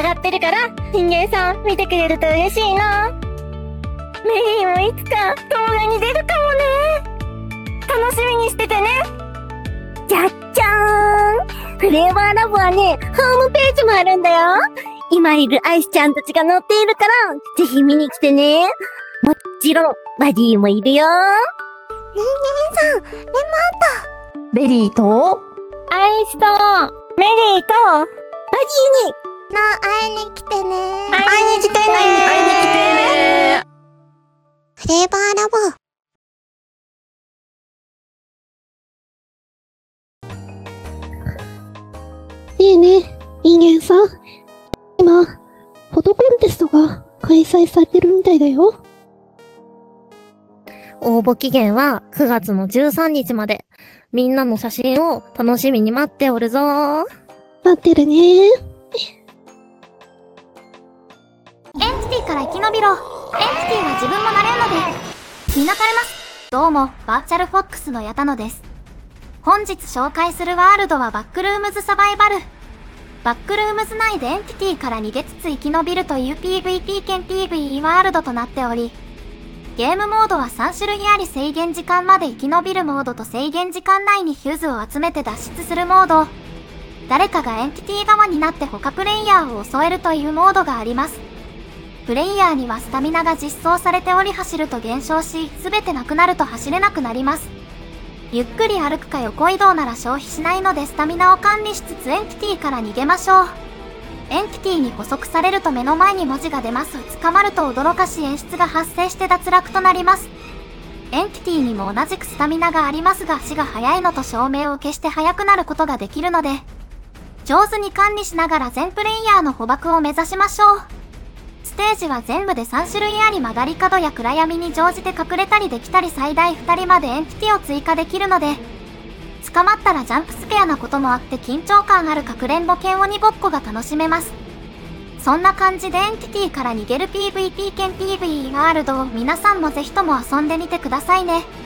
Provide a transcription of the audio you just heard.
上がってるから、人間さん見てくれると嬉しいな。メリーもいつか動画に出るかもね。楽しみにしててね。じゃっじゃーん。フレーバーラブはね、ホームページもあるんだよ。今いるアイスちゃんたちが乗っているから、ぜひ見に来てね。もちろん、バディもいるよ。人間さん、レモンと、 ベリーと、 アイスと、メリーと、バディに、会いに来てね。 会いに来てね。会いに来てね。 フレーバーラブ。 ねえねえ、人間さん。今、フォトコンテストが開催されてるみたいだよ。 応募期限は9月の13日まで。みんなの写真を楽しみに待っておるぞー。 待ってるねー。 エンティティから生き延びろ。エンティティは自分もなれるので。みんな垂れます。どうも、バーチャルフォックスのヤタノです。本日紹介するワールドはバックルームズサバイバル。バックルームズ内でエンティティから逃げつつ生き延びるという PVP 兼 PVE ワールドとなっており、ゲームモードは3種類あり、制限時間まで生き延びるモードと制限時間内にフューズを集めて脱出するモード。誰かがエンティティ側になって他プレイヤーを襲えるというモードがあります。プレイヤーにはスタミナが実装されており、走ると減少し、すべてなくなると走れなくなります。ゆっくり歩くか横移動なら消費しないので、スタミナを管理しつつエンティティから逃げましょう。エンティティに捕捉されると目の前に文字が出ます。捕まると驚かし演出が発生して脱落となります。エンティティにも同じくスタミナがありますが、足が速いのと照明を消して速くなることができるので、上手に管理しながら全プレイヤーの捕獲を目指しましょう。ステージは全部で3種類あり、曲がり角や暗闇に乗じて隠れたりできたり、最大2人までエンティティを追加できるので、捕まったらジャンプスケアなこともあって緊張感あるかくれんぼ剣鬼ごっこが楽しめます。そんな感じでエンティティから逃げる PVP 兼 PVE ワールドを皆さんもぜひとも遊んでみてくださいね。